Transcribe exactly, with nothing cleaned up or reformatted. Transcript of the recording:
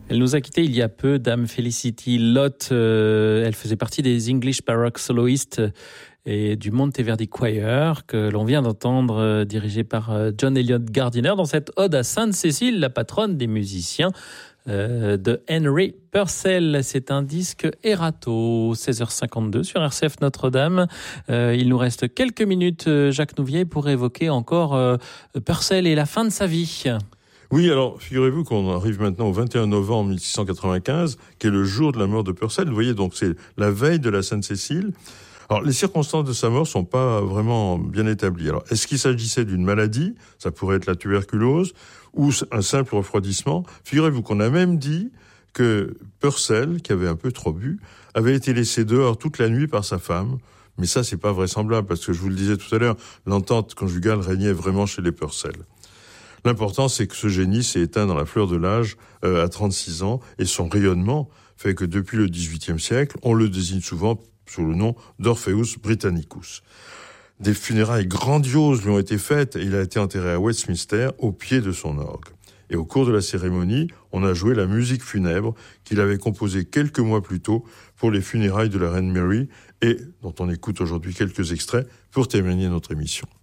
Elle nous a quittés il y a peu, Dame Felicity Lott. Euh, elle faisait partie des English Baroque Soloists et du Monteverdi Choir que l'on vient d'entendre, euh, dirigé par euh, John Eliot Gardiner dans cette ode à Sainte-Cécile, la patronne des musiciens, euh, de Henry Purcell. C'est un disque Erato, seize heures cinquante-deux sur R C F Notre-Dame. Euh, il nous reste quelques minutes, euh, Jacques Nouvier, pour évoquer encore euh, Purcell et la fin de sa vie. Oui, alors, figurez-vous qu'on arrive maintenant au vingt et un novembre mille six cent quatre-vingt-quinze, qui est le jour de la mort de Purcell. Vous voyez, donc c'est la veille de la Sainte-Cécile. Alors, les circonstances de sa mort sont pas vraiment bien établies. Alors, est-ce qu'il s'agissait d'une maladie? Ça pourrait être la tuberculose, ou un simple refroidissement. Figurez-vous qu'on a même dit que Purcell, qui avait un peu trop bu, avait été laissé dehors toute la nuit par sa femme. Mais ça, c'est pas vraisemblable, parce que je vous le disais tout à l'heure, l'entente conjugale régnait vraiment chez les Purcell. L'important, c'est que ce génie s'est éteint dans la fleur de l'âge euh, à trente-six ans, et son rayonnement fait que depuis le dix-huitième siècle, on le désigne souvent sous le nom d'Orpheus Britannicus. Des funérailles grandioses lui ont été faites, et il a été enterré à Westminster, au pied de son orgue. Et au cours de la cérémonie, on a joué la musique funèbre qu'il avait composée quelques mois plus tôt pour les funérailles de la reine Mary, et dont on écoute aujourd'hui quelques extraits pour terminer notre émission.